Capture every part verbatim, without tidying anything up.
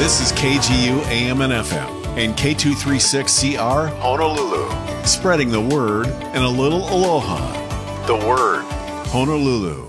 This is K G U A M and F M and K two thirty-six C R Honolulu. Spreading the word and a little aloha. The word, Honolulu.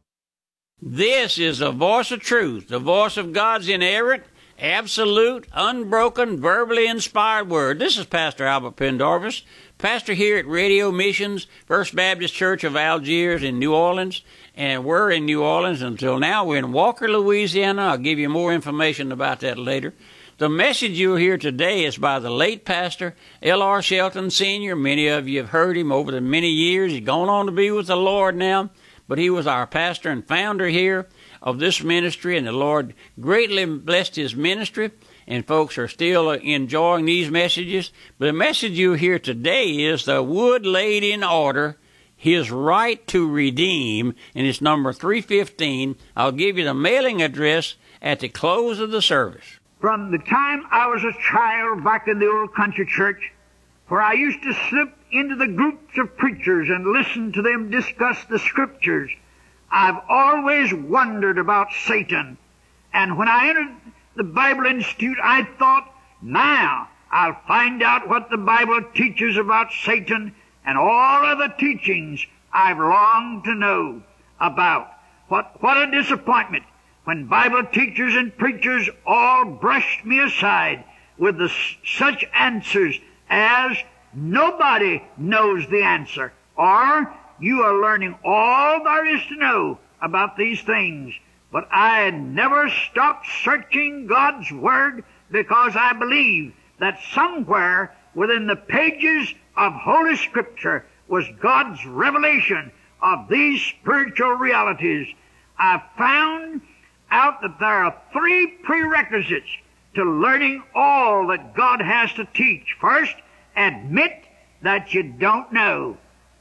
This is the voice of truth, the voice of God's inerrant, absolute, unbroken, verbally inspired word. This is Pastor Albert Pendorvis, pastor here at Radio Missions, First Baptist Church of Algiers in New Orleans. And we're in New Orleans until now. We're in Walker, Louisiana. I'll give you more information about that later. The message you'll hear today is by the late pastor, L R Shelton Senior Many of you have heard him over the many years. He's gone on to be with the Lord now, but he was our pastor and founder here of this ministry, and the Lord greatly blessed his ministry, and folks are still enjoying these messages. But the message you'll hear today is the wood laid in order, his right to redeem, and it's number three fifteen. I'll give you the mailing address at the close of the service. From the time I was a child back in the old country church, where I used to slip into the groups of preachers and listen to them discuss the Scriptures, I've always wondered about Satan. And when I entered the Bible Institute, I thought, now I'll find out what the Bible teaches about Satan and all other teachings I've longed to know about. What, what a disappointment when Bible teachers and preachers all brushed me aside with the, such answers as, nobody knows the answer, or you are learning all there is to know about these things. But I had never stopped searching God's Word, because I believe that somewhere within the pages of Holy Scripture was God's revelation of these spiritual realities. I found out that there are three prerequisites to learning all that God has to teach. First, admit that you don't know.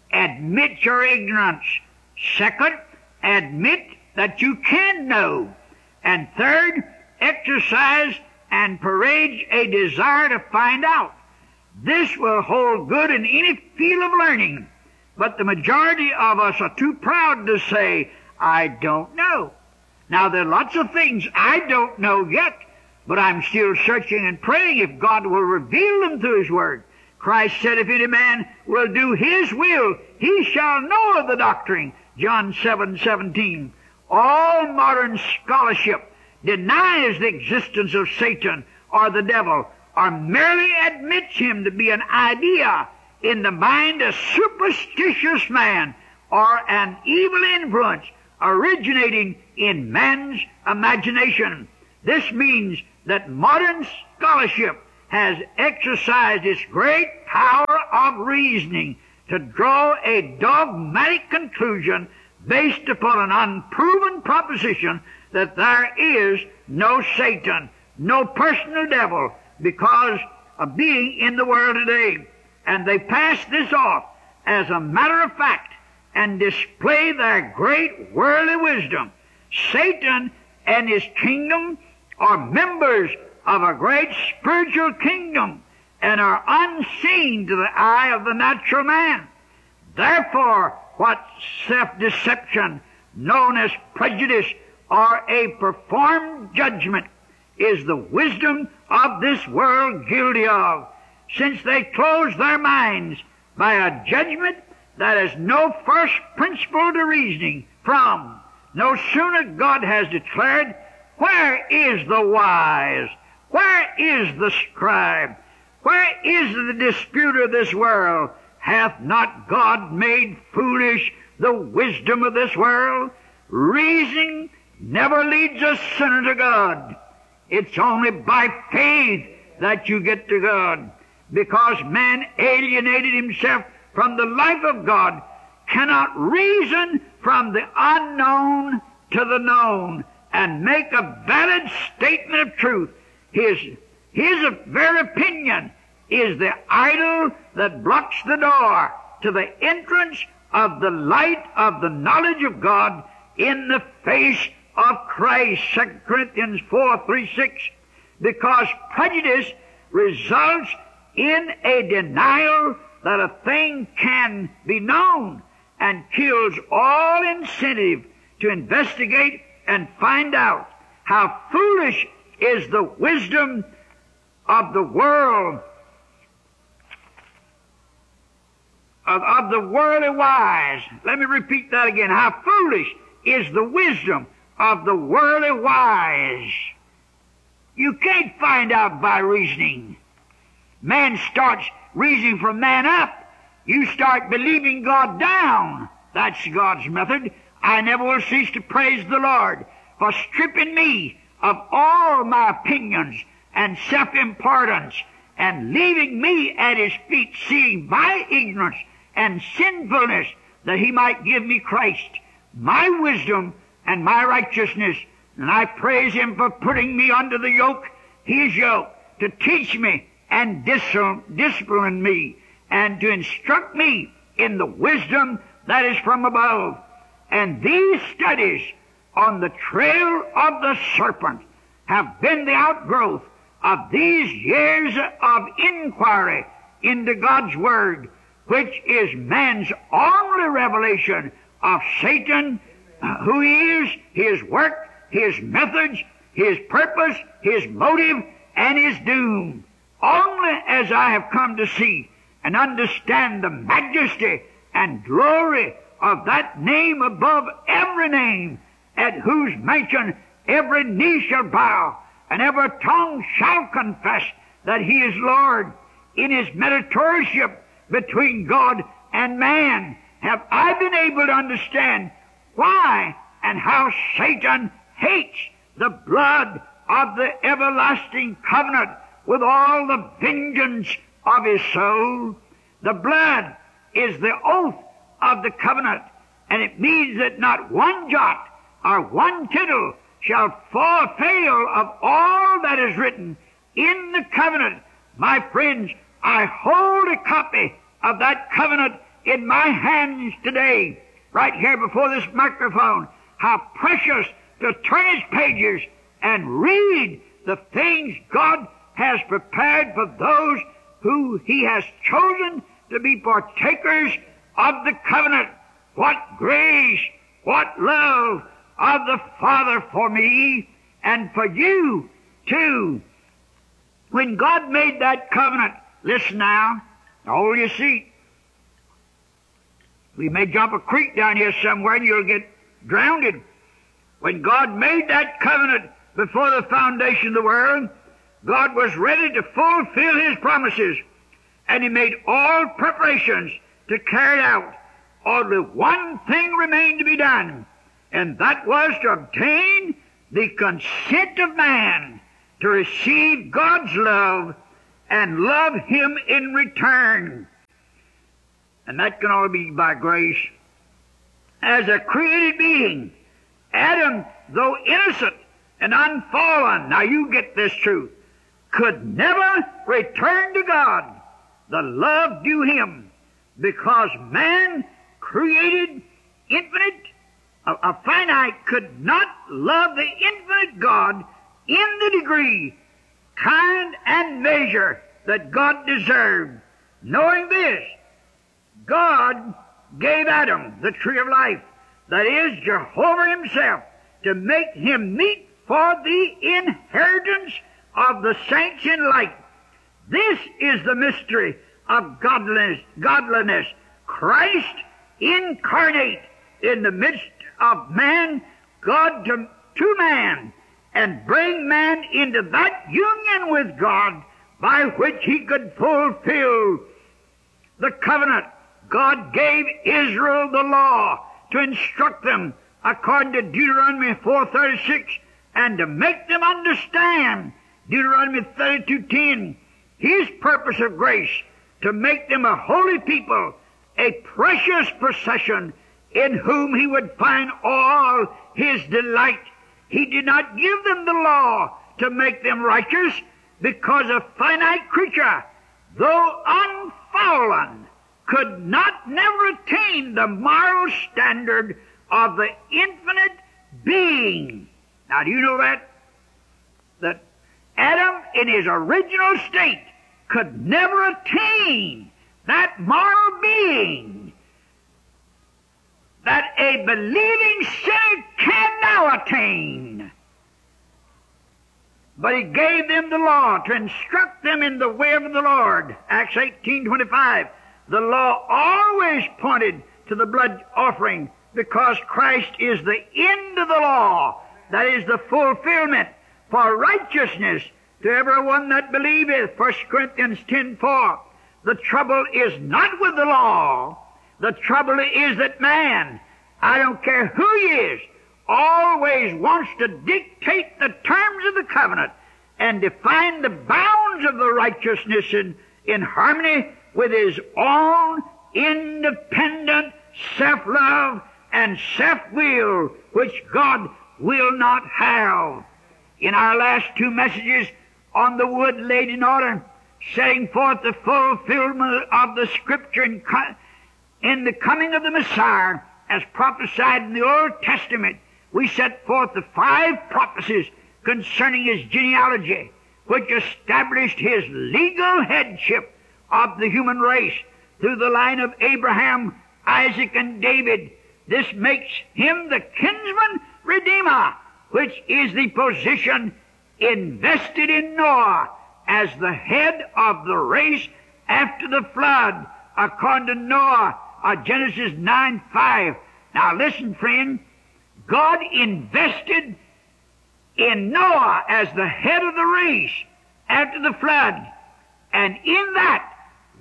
Admit your ignorance. Second, admit that you can know. And third, exercise and parade a desire to find out. This will hold good in any field of learning, but the majority of us are too proud to say, I don't know. Now, there are lots of things I don't know yet, but I'm still searching and praying if God will reveal them through His Word. Christ said, if any man will do His will, he shall know of the doctrine. John seven seventeen. All modern scholarship denies the existence of Satan or the devil, or merely admits him to be an idea in the mind of a superstitious man or an evil influence originating in man's imagination. This means that modern scholarship has exercised its great power of reasoning to draw a dogmatic conclusion based upon an unproven proposition that there is no Satan, no personal devil, because of being in the world today. And they pass this off as a matter of fact and display their great worldly wisdom. Satan and his kingdom are members of a great spiritual kingdom and are unseen to the eye of the natural man. Therefore, what self-deception, known as prejudice or a performed judgment, is the wisdom of this world guilty of, since they close their minds by a judgment that has no first principle to reasoning from. No sooner God has declared, where is the wise? Where is the scribe? Where is the disputer of this world? Hath not God made foolish the wisdom of this world? Reasoning never leads a sinner to God. It's only by faith that you get to God, because man alienated himself from the life of God cannot reason from the unknown to the known and make a valid statement of truth. His, his very opinion is the idol that blocks the door to the entrance of the light of the knowledge of God in the face of Christ. Second Corinthians four, three, six. Because prejudice results in a denial that a thing can be known and kills all incentive to investigate and find out. How foolish is the wisdom of the world, of, of the worldly wise. Let me repeat that again. How foolish is the wisdom of the worldly wise. You can't find out by reasoning. Man starts reasoning from man up. You start believing God down. That's God's method. I never will cease to praise the Lord for stripping me of all my opinions and self-importance and leaving me at His feet, seeing my ignorance and sinfulness, that He might give me Christ, my wisdom and my righteousness. And I praise Him for putting me under the yoke, His yoke, to teach me and discipline me and to instruct me in the wisdom that is from above. And these studies on the trail of the serpent have been the outgrowth of these years of inquiry into God's Word, which is man's only revelation of Satan, who he is, his work, his methods, his purpose, his motive, and his doom. Only as I have come to see and understand the majesty and glory of that name above every name, at whose mention every knee shall bow and every tongue shall confess that He is Lord, in His mediatorship between God and man, have I been able to understand why and how Satan hates the blood of the everlasting covenant with all the vengeance of his soul. The blood is the oath of the covenant, and it means that not one jot or one tittle shall fall fail of all that is written in the covenant. My friends, I hold a copy of that covenant in my hands today, right here before this microphone. How precious to turn its pages and read the things God has prepared for those who He has chosen to be partakers of the covenant. What grace, what love of the Father for me and for you too. When God made that covenant, listen now, hold your seat. We may jump a creek down here somewhere and you'll get drowned. When God made that covenant before the foundation of the world, God was ready to fulfill His promises, and He made all preparations to carry it out. Only one thing remained to be done, and that was to obtain the consent of man to receive God's love and love Him in return. And that can only be by grace. As a created being, Adam, though innocent and unfallen, now you get this truth, could never return to God the love due Him, because man, created, infinite, a, a finite, could not love the infinite God in the degree, kind, and measure that God deserved. Knowing this, God gave Adam the tree of life, that is, Jehovah Himself, to make him meet for the inheritance of the saints in light. This is the mystery of godliness, godliness. Christ incarnate in the midst of man, God to, to man, and bring man into that union with God by which he could fulfill the covenant. God gave Israel the law to instruct them according to Deuteronomy four thirty-six, and to make them understand Deuteronomy thirty-two ten, His purpose of grace, to make them a holy people, a precious possession, in whom He would find all His delight. He did not give them the law to make them righteous, because a finite creature, though unfallen, could not never attain the moral standard of the infinite being. Now, do you know that? That Adam, in his original state, could never attain that moral being that a believing sinner can now attain. But he gave them the law to instruct them in the way of the Lord. Acts eighteen twenty-five. The law always pointed to the blood offering because Christ is the end of the law. That is the fulfillment for righteousness to everyone that believeth. First Corinthians ten four. The trouble is not with the law. The trouble is that man, I don't care who he is, always wants to dictate the terms of the covenant and define the bounds of the righteousness in, in harmony with his own independent self-love and self-will, which God will not have. In our last two messages on the wood laid in order, setting forth the fulfillment of the Scripture in, in the coming of the Messiah, as prophesied in the Old Testament, we set forth the five prophecies concerning his genealogy, which established his legal headship of the human race through the line of Abraham, Isaac, and David. This makes him the kinsman redeemer, which is the position invested in Noah as the head of the race after the flood, according to Noah, uh, Genesis nine five. Now listen, friend, God invested in Noah as the head of the race after the flood, and in that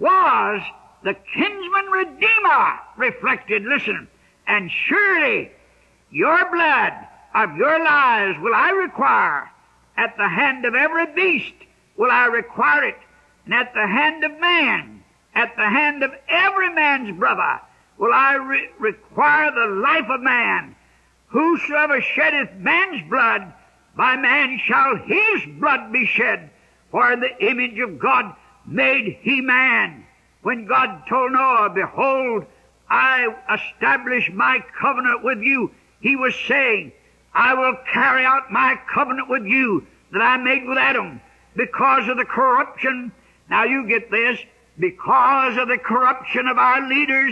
was the kinsman redeemer reflected. Listen, and surely your blood of your lives will I require. At the hand of every beast will I require it, and at the hand of man, at the hand of every man's brother, will I re- require the life of man. Whosoever sheddeth man's blood, by man shall his blood be shed. For in the image of God made he man. When God told Noah, behold, I establish my covenant with you, he was saying, I will carry out my covenant with you that I made with Adam. Because of the corruption, now you get this, because of the corruption of our leaders,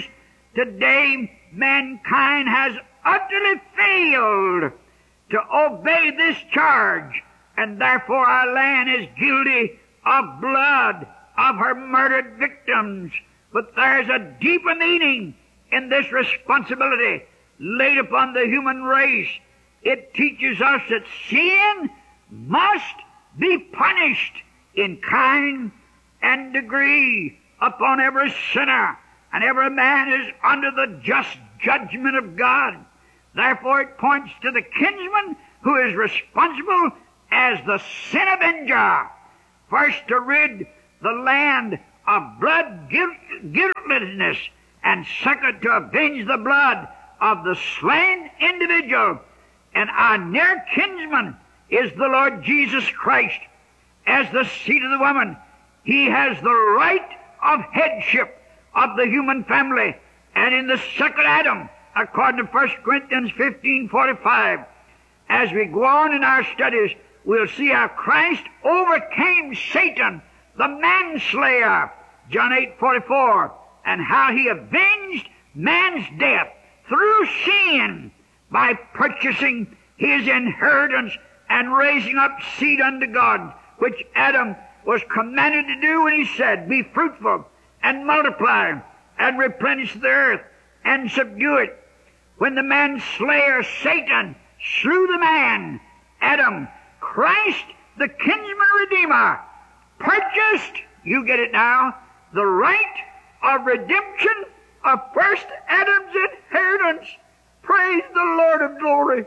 today mankind has utterly failed to obey this charge, and therefore our land is guilty of blood of her murdered victims. But there's a deeper meaning in this responsibility laid upon the human race. It teaches us that sin must be punished in kind and degree upon every sinner, and every man is under the just judgment of God. Therefore it points to the kinsman who is responsible as the sin avenger, first to rid the land of blood guilt, guiltlessness, and second to avenge the blood of the slain individual. And our near kinsman is the Lord Jesus Christ. As the seed of the woman, he has the right of headship of the human family. And in the second Adam, according to First Corinthians fifteen forty-five, as we go on in our studies, we'll see how Christ overcame Satan, the manslayer, John eight forty-four, and how he avenged man's death through sin by purchasing his inheritance and raising up seed unto God, which Adam was commanded to do when he said, be fruitful and multiply and replenish the earth and subdue it. When the manslayer Satan slew the man, Adam, Christ, the kinsman redeemer, purchased, you get it now, the right of redemption of first Adam's inheritance. Praise the Lord of glory.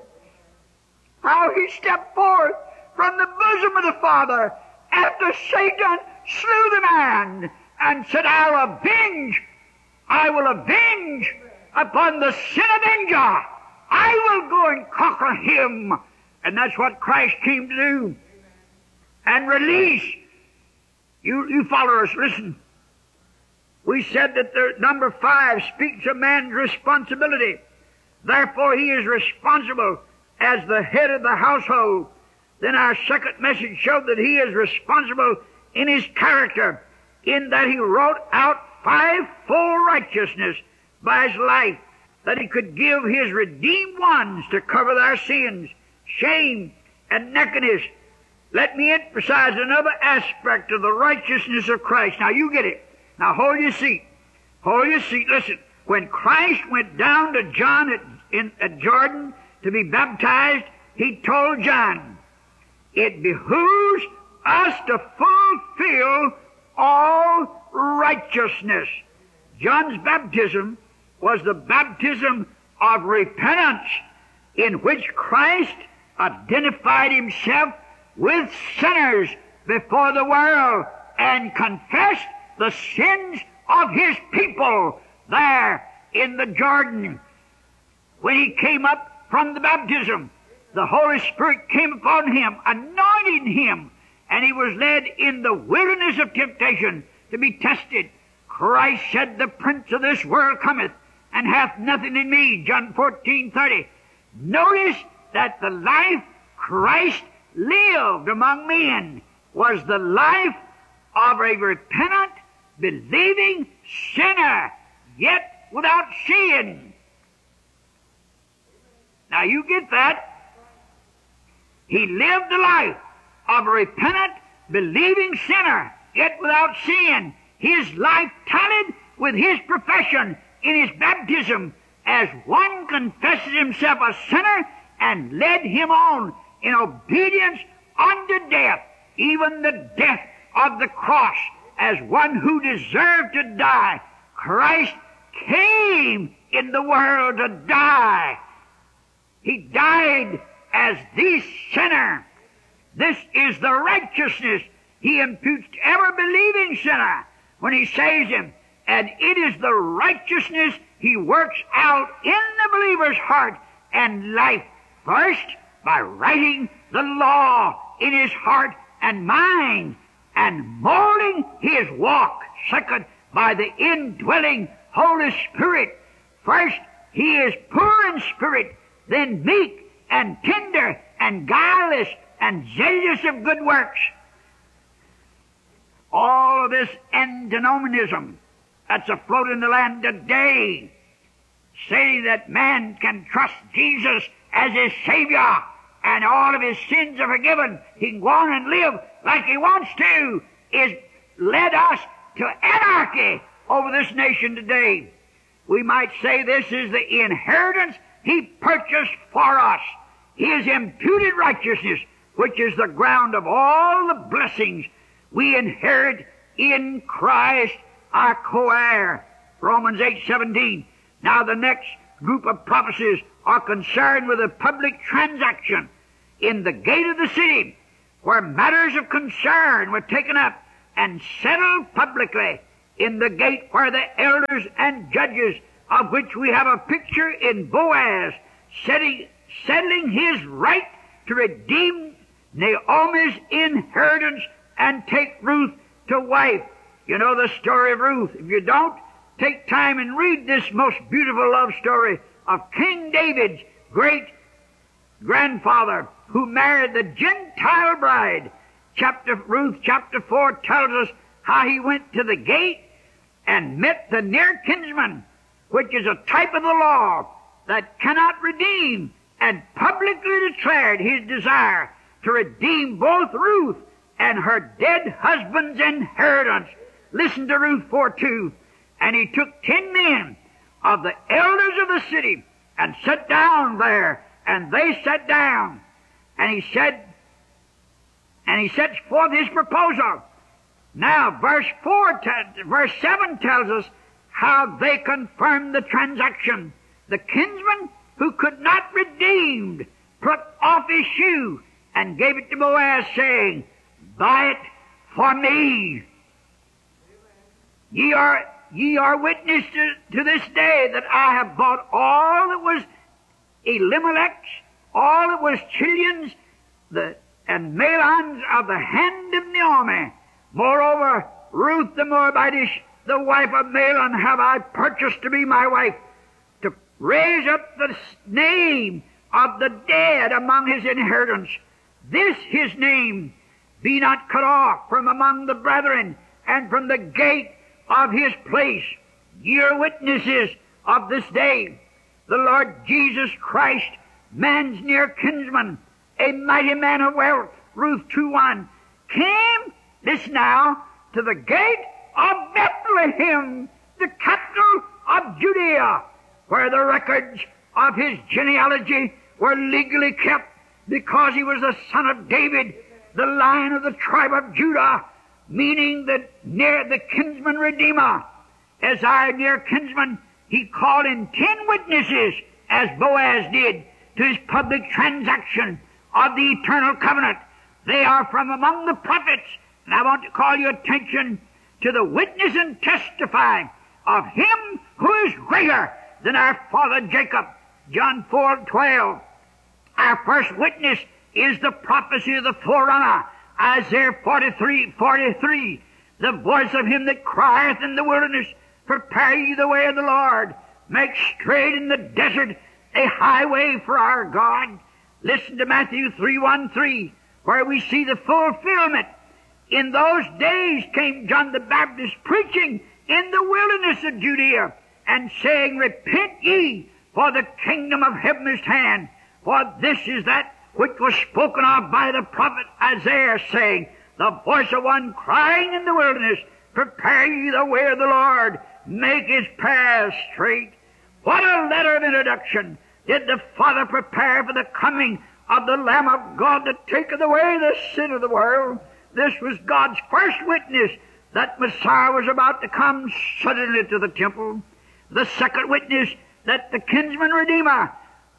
How he stepped forth from the bosom of the Father after Satan slew the man and said, I'll avenge, I will avenge upon the sin avenger. I will go and conquer him. And that's what Christ came to do. And release. You, you followers, listen. We said that the number five speaks of man's responsibility. Therefore, he is responsible as the head of the household. Then our second message showed that he is responsible in his character, in that he wrote out fivefold righteousness by his life, that he could give his redeemed ones to cover their sins, shame, and nakedness. let me emphasize another aspect of the righteousness of Christ. Now you get it. Now hold your seat. Hold your seat. Listen. When Christ went down to John at, in, at Jordan to be baptized, he told John, it behooves us to fulfill all righteousness. John's baptism was the baptism of repentance, in which Christ identified himself with sinners before the world and confessed the sins of his people there in the Jordan. When he came up from the baptism, the Holy Spirit came upon him, anointing him, and he was led in the wilderness of temptation to be tested. Christ said, the prince of this world cometh, and hath nothing in me, John fourteen thirty. Notice that the life Christ lived among men was the life of a repentant, believing sinner, yet without sin. Now you get that? He lived the life of a repentant, believing sinner, yet without sin. His life tallied with his profession in his baptism, as one confesses himself a sinner and led him on in obedience unto death, even the death of the cross, as one who deserved to die. Christ came in the world to die. He died as the sinner. This is the righteousness he imputes to every believing sinner when he saves him. And it is the righteousness he works out in the believer's heart and life. First, by writing the law in his heart and mind and molding his walk. Second, by the indwelling Holy Spirit. First, he is poor in spirit, then meek and tender and guileless and zealous of good works. All of this antinomianism that's afloat in the land today, saying that man can trust Jesus as his Savior and all of his sins are forgiven, he can go on and live like he wants to, is led us to anarchy over this nation today. We might say this is the inheritance he purchased for us, his imputed righteousness, which is the ground of all the blessings we inherit in Christ, our co-heir. Romans eight seventeen. Now the next group of prophecies are concerned with a public transaction in the gate of the city, where matters of concern were taken up and settled publicly in the gate, where the elders and judges, of which we have a picture in Boaz, setting, settling his right to redeem Naomi's inheritance and take Ruth to wife. You know the story of Ruth. If you don't, take time and read this most beautiful love story of King David's great grandfather who married the Gentile bride. Chapter Ruth chapter four tells us how he went to the gate and met the near kinsman, which is a type of the law that cannot redeem, and publicly declared his desire to redeem both Ruth and her dead husband's inheritance. Listen to Ruth four two. And he took ten men of the elders of the city and sat down there, and they sat down. And he said, and he sets forth his proposal. Now, verse four, verse seven tells us how they confirmed the transaction. The kinsman who could not redeem put off his shoe and gave it to Boaz, saying, buy it for me. Ye are, ye are witness to, to this day that I have bought all that was Elimelech's, all that was Chilion's, the, and Mahlon's of the hand of Naomi. Moreover, Ruth the Moabitess, the wife of Mahlon, have I purchased to be my wife, to raise up the name of the dead among his inheritance. This his name be not cut off from among the brethren and from the gate of his place. Ye are witnesses of this day. The Lord Jesus Christ, man's near kinsman, a mighty man of wealth, Ruth two one, came, listen now, to the gate of Bethlehem, the capital of Judea, where the records of his genealogy were legally kept, because he was the son of David, the lion of the tribe of Judah, meaning that near the kinsman redeemer. As our near kinsman, he called in ten witnesses, as Boaz did, to his public transaction of the eternal covenant. They are from among the prophets, and I want to call your attention to the witness and testify of him who is greater than our father Jacob. John four twelve. Our first witness is the prophecy of the forerunner, Isaiah forty-three forty-three. The voice of him that crieth in the wilderness, prepare ye the way of the Lord, make straight in the desert a highway for our God. Listen to Matthew three one three, where we see the fulfillment. In those days came John the Baptist preaching in the wilderness of Judea, and saying, repent ye, for the kingdom of heaven is at hand. For this is that which was spoken of by the prophet Isaiah, saying, the voice of one crying in the wilderness, prepare ye the way of the Lord, make his paths straight. What a letter of introduction did the Father prepare for the coming of the Lamb of God that taketh away the sin of the world. This was God's first witness that Messiah was about to come suddenly to the temple. The second witness that the kinsman redeemer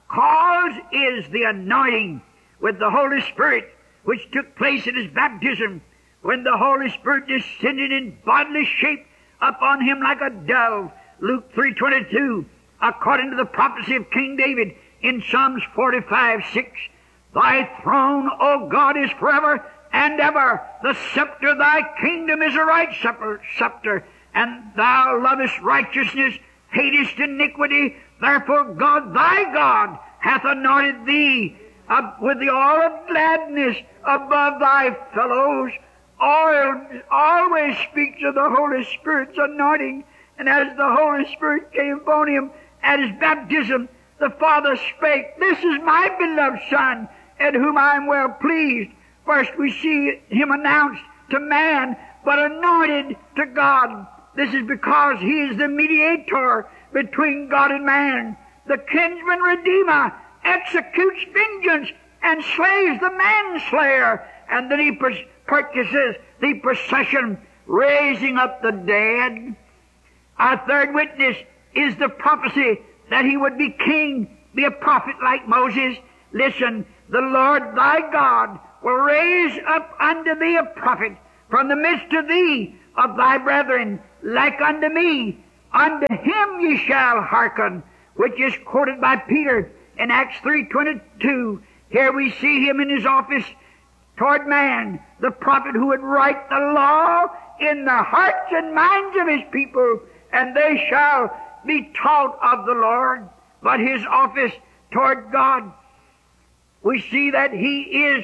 calls is the anointing with the Holy Spirit, which took place at his baptism, when the Holy Spirit descended in bodily shape upon him like a dove. Luke three twenty-two, according to the prophecy of King David in Psalms forty-five six. Thy throne, O God, is forever and ever. The scepter of thy kingdom is a right scepter, and thou lovest righteousness, hatest iniquity. Therefore God, thy God, hath anointed thee uh, with the oil of gladness above thy fellows. Oil always speaks of the Holy Spirit's anointing. And as the Holy Spirit came upon him at his baptism, the Father spake, this is my beloved Son, in whom I am well pleased. First we see him announced to man, but anointed to God. This is because he is the mediator between God and man. The kinsman redeemer executes vengeance and slays the manslayer, and then he purchases the procession, raising up the dead. Our third witness is the prophecy that he would be king, be a prophet like Moses. Listen, the Lord thy God will raise up unto thee a prophet from the midst of thee, of thy brethren, like unto me. Unto him ye shall hearken, which is quoted by Peter in Acts three twenty-two. Here we see him in his office toward man, the prophet who would write the law in the hearts and minds of his people, and they shall be taught of the Lord. But his office toward God, we see that he is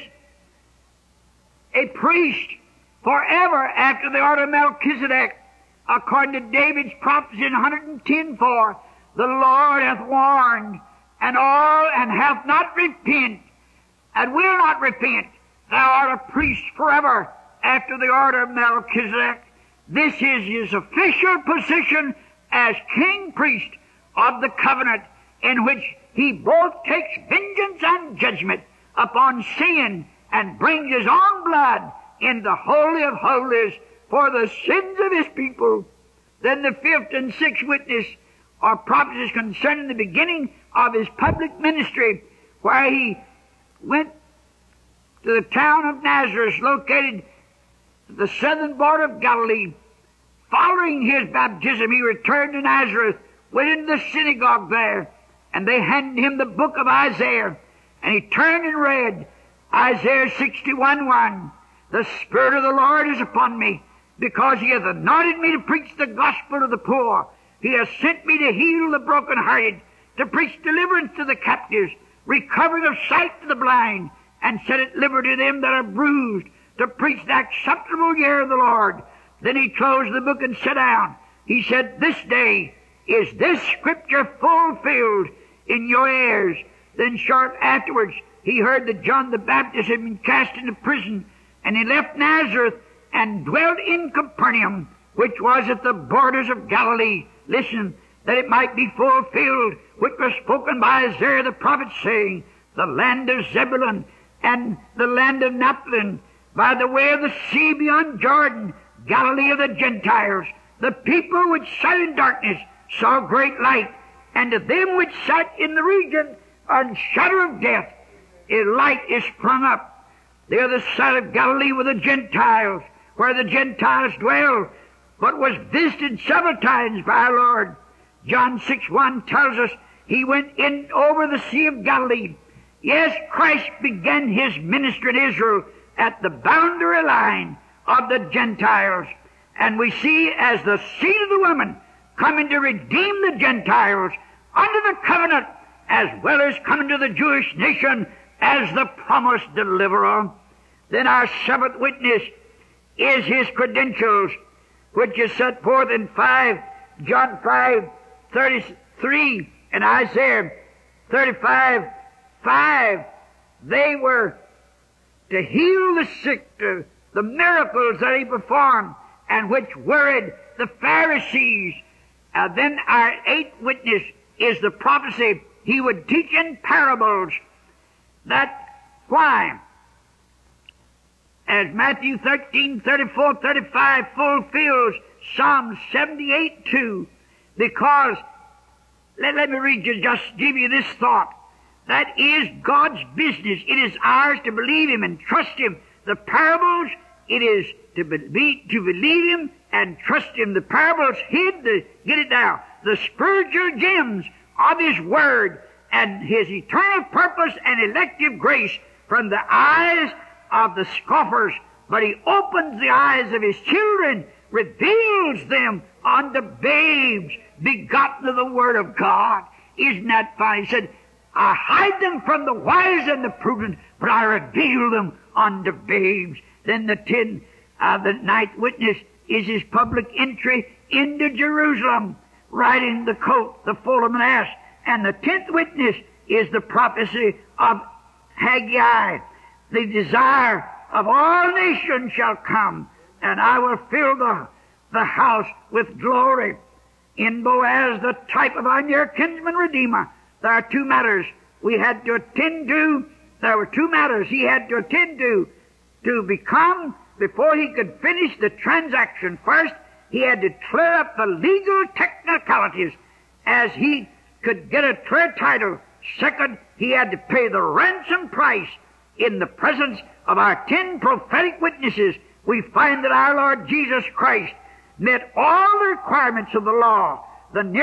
a priest forever after the order of Melchizedek, according to David's prophecy in one ten four. The Lord hath warned, and all, and hath not repent, and will not repent. Thou art a priest forever after the order of Melchizedek. This is his official position as king priest of the covenant, in which he both takes vengeance and judgment upon sin and brings his own blood in the Holy of Holies for the sins of his people. Then the fifth and sixth witness are prophecies concerning the beginning of his public ministry, where he went to the town of Nazareth, located at the southern border of Galilee. Following his baptism, he returned to Nazareth, went into the synagogue there, and they handed him the book of Isaiah, and he turned and read Isaiah sixty-one one. The Spirit of the Lord is upon me, because he hath anointed me to preach the gospel to the poor. He has sent me to heal the brokenhearted, to preach deliverance to the captives, recovering of sight to the blind, and set at liberty them that are bruised, to preach the acceptable year of the Lord. Then he closed the book and sat down. He said, this day is this scripture fulfilled in your ears. Then short afterwards he heard that John the Baptist had been cast into prison, and he left Nazareth and dwelt in Capernaum, which was at the borders of Galilee. Listen, that it might be fulfilled, which was spoken by Isaiah the prophet, saying, the land of Zebulun and the land of Naphtali, by the way of the sea beyond Jordan, Galilee of the Gentiles. The people which sat in darkness saw great light, and to them which sat in the region of shadow of death, a light is sprung up. The other side of Galilee were the Gentiles, where the Gentiles dwell, but was visited several times by our Lord. John six one tells us he went in over the Sea of Galilee. Yes, Christ began his ministry in Israel at the boundary line of the Gentiles. And we see as the seed of the woman coming to redeem the Gentiles under the covenant, as well as coming to the Jewish nation as the promised deliverer. Then our seventh witness is his credentials, which is set forth in five, John five, thirty-three, and Isaiah thirty-five, five. They were to heal the sick, to, the miracles that he performed, and which worried the Pharisees. Uh, then our eighth witness is the prophecy he would teach in parables. That why? As Matthew thirteen, thirty-four, thirty-five fulfills Psalm seventy-eight, two, because, let, let me read you, just give you this thought. That is God's business. It is ours to believe him and trust him. The parables, it is to, be, to believe him and trust him. The parables hid, the, get it now, the spiritual gems of his word and his eternal purpose and elective grace from the eyes of the scoffers. But he opens the eyes of his children, reveals them unto babes begotten of the word of God. Isn't that fine? He said, I hide them from the wise and the prudent, but I reveal them unto babes. Then the ten, uh, the ninth witness is his public entry into Jerusalem, riding the coat, the foal of an ass. And the tenth witness is the prophecy of Haggai. The desire of all nations shall come, and I will fill the, the house with glory. In Boaz, the type of our near kinsman redeemer, there are two matters we had to attend to. There were two matters he had to attend to to become, before he could finish the transaction. First, he had to clear up the legal technicalities as he could get a clear title. Second, he had to pay the ransom price. In the presence of our ten prophetic witnesses, we find that our Lord Jesus Christ met all the requirements of the law. The